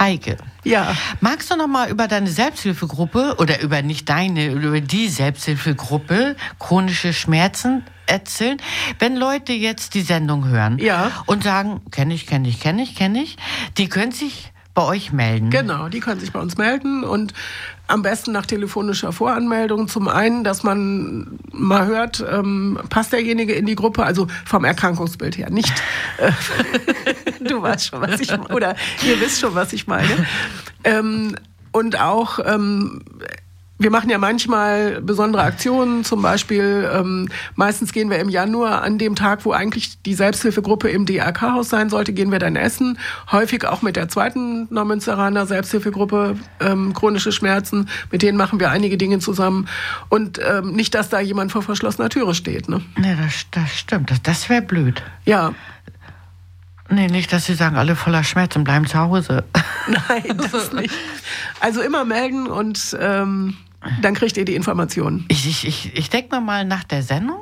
Heike. Ja. Magst du noch mal über deine Selbsthilfegruppe oder über die Selbsthilfegruppe chronische Schmerzen erzählen? Wenn Leute jetzt die Sendung hören und sagen, kenn ich, die können sich bei euch melden. Genau, die können sich bei uns melden und am besten nach telefonischer Voranmeldung. Zum einen, dass man mal hört, passt derjenige in die Gruppe, also vom Erkrankungsbild her, nicht. Du weißt schon, was ich meine, oder ihr wisst schon, was ich meine. Und auch, wir machen ja manchmal besondere Aktionen, zum Beispiel, meistens gehen wir im Januar an dem Tag, wo eigentlich die Selbsthilfegruppe im DRK-Haus sein sollte, gehen wir dann essen. Häufig auch mit der zweiten Neumünsteraner Selbsthilfegruppe, chronische Schmerzen, mit denen machen wir einige Dinge zusammen. Und nicht, dass da jemand vor verschlossener Türe steht. Ne? Nee, das stimmt, das wäre blöd. Ja. Nee, nicht, dass sie sagen, alle voller Schmerzen, bleiben zu Hause. Nein, das nicht. Also immer melden und dann kriegt ihr die Informationen. Ich denke mal nach der Sendung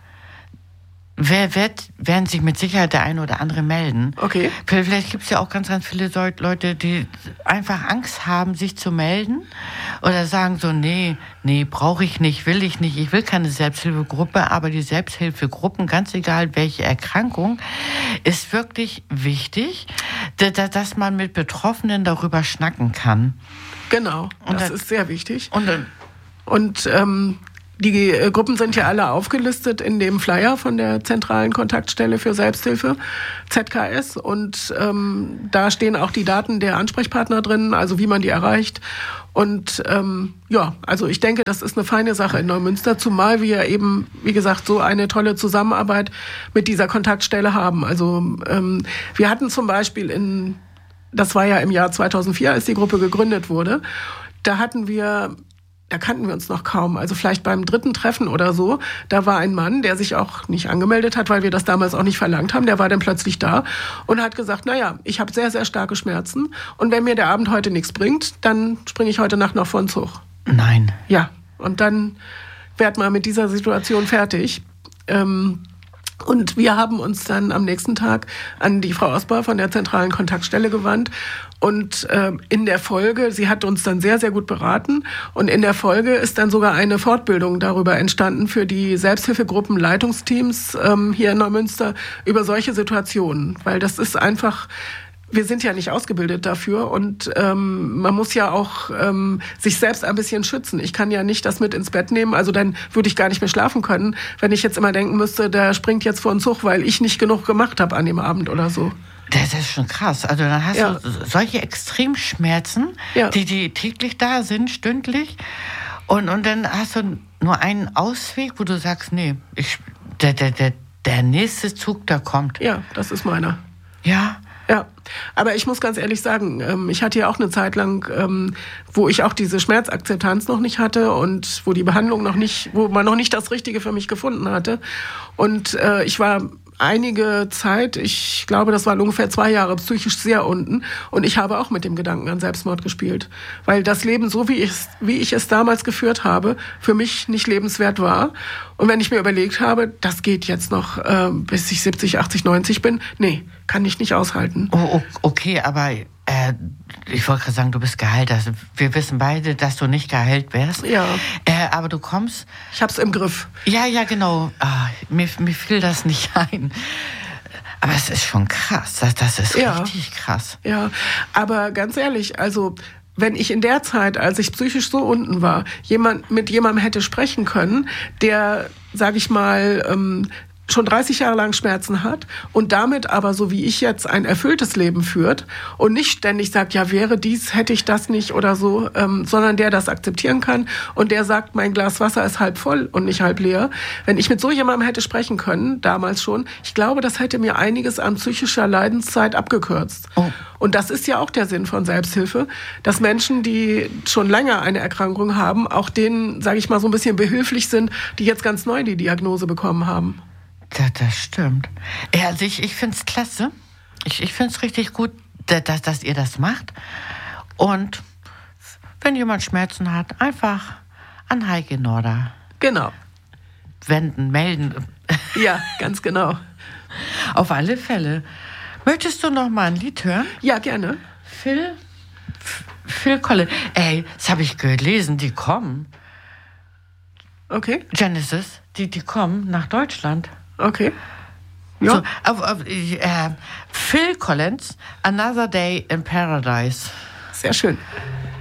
werden sich mit Sicherheit der eine oder andere melden. Okay. Vielleicht gibt es ja auch ganz, ganz viele Leute, die einfach Angst haben, sich zu melden oder sagen so, nee, brauche ich nicht, will ich nicht, ich will keine Selbsthilfegruppe, aber die Selbsthilfegruppen, ganz egal welche Erkrankung, ist wirklich wichtig, dass man mit Betroffenen darüber schnacken kann. Genau, das ist sehr wichtig. Und die Gruppen sind ja alle aufgelistet in dem Flyer von der zentralen Kontaktstelle für Selbsthilfe, ZKS. Und da stehen auch die Daten der Ansprechpartner drin, also wie man die erreicht. Und also ich denke, das ist eine feine Sache in Neumünster, zumal wir eben, wie gesagt, so eine tolle Zusammenarbeit mit dieser Kontaktstelle haben. Also wir hatten zum Beispiel das war ja im Jahr 2004, als die Gruppe gegründet wurde, da kannten wir uns noch kaum. Also vielleicht beim 3. Treffen oder so, da war ein Mann, der sich auch nicht angemeldet hat, weil wir das damals auch nicht verlangt haben. Der war dann plötzlich da und hat gesagt, naja, ich habe sehr, sehr starke Schmerzen und wenn mir der Abend heute nichts bringt, dann springe ich heute Nacht noch vor den Zug. Nein. Ja, und dann werd mal mit dieser Situation fertig. Und wir haben uns dann am nächsten Tag an die Frau Osber von der zentralen Kontaktstelle gewandt. Und in der Folge, sie hat uns dann sehr, sehr gut beraten. Und in der Folge ist dann sogar eine Fortbildung darüber entstanden für die Selbsthilfegruppen, Leitungsteams hier in Neumünster über solche Situationen. Weil das ist einfach... Wir sind ja nicht ausgebildet dafür und man muss ja auch sich selbst ein bisschen schützen. Ich kann ja nicht das mit ins Bett nehmen, also dann würde ich gar nicht mehr schlafen können, wenn ich jetzt immer denken müsste, der springt jetzt vor den Zug, weil ich nicht genug gemacht habe an dem Abend oder so. Das ist schon krass. Also dann hast du solche Extremschmerzen, die täglich da sind, stündlich und dann hast du nur einen Ausweg, wo du sagst, nee, der nächste Zug, der kommt. Ja, das ist meiner. Ja. Ja, aber ich muss ganz ehrlich sagen, ich hatte ja auch eine Zeit lang, wo ich auch diese Schmerzakzeptanz noch nicht hatte und wo die Behandlung wo man noch nicht das Richtige für mich gefunden hatte. Und ich war einige Zeit, ich glaube, das waren ungefähr 2 Jahre, psychisch sehr unten. Und ich habe auch mit dem Gedanken an Selbstmord gespielt. Weil das Leben, so wie ich es damals geführt habe, für mich nicht lebenswert war. Und wenn ich mir überlegt habe, das geht jetzt noch, bis ich 70, 80, 90 bin, nee, kann ich nicht aushalten. Oh, okay, aber ich wollte gerade sagen, du bist geheilt. Also wir wissen beide, dass du nicht geheilt wärst. Ja. Aber du kommst... Ich hab's im Griff. Ja, genau. Mir fiel das nicht ein. Aber es ist schon krass. Das ist richtig krass. Ja, aber ganz ehrlich, also... Wenn ich in der Zeit, als ich psychisch so unten war, mit jemandem hätte sprechen können, der, sag ich mal, schon 30 Jahre lang Schmerzen hat und damit aber, so wie ich jetzt, ein erfülltes Leben führt und nicht ständig sagt, ja, wäre dies, hätte ich das nicht oder so, sondern der das akzeptieren kann und der sagt, mein Glas Wasser ist halb voll und nicht halb leer. Wenn ich mit so jemandem hätte sprechen können, damals schon, ich glaube, das hätte mir einiges an psychischer Leidenszeit abgekürzt. Oh. Und das ist ja auch der Sinn von Selbsthilfe, dass Menschen, die schon länger eine Erkrankung haben, auch denen, sage ich mal, so ein bisschen behilflich sind, die jetzt ganz neu die Diagnose bekommen haben. Das stimmt. Ja, also ich finde es klasse. Ich finde es richtig gut, dass ihr das macht. Und wenn jemand Schmerzen hat, einfach an Heike Norder. Genau. Wenden, melden. Ja, ganz genau. Auf alle Fälle. Möchtest du noch mal ein Lied hören? Ja, gerne. Phil Phil Collins. Ey, das habe ich gelesen, die kommen. Okay. Genesis, die kommen nach Deutschland. Okay. Ja. So, Phil Collins, Another Day in Paradise. Sehr schön.